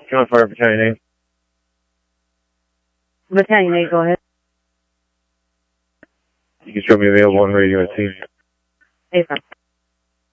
John Fire Battalion 8. Battalion 8, go ahead. You can show me available on radio at 2. 8-5.